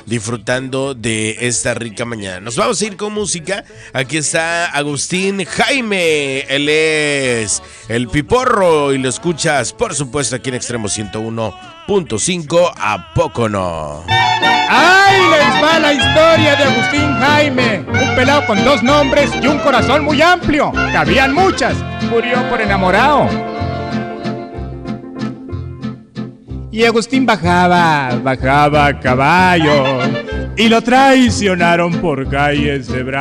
disfrutando de esta rica mañana. Nos vamos a ir con música. Aquí está Agustín Jaime. Él es el Piporro y lo escuchas, por supuesto, aquí en Extremo 101.5. ¿A poco no? ¡Ay! Les va la historia de Agustín Jaime, un pelado con 2 nombres y un corazón muy amplio. Cabían muchas. Murió por enamorado. Y Agustín bajaba a caballo y lo traicionaron por calles de Bra.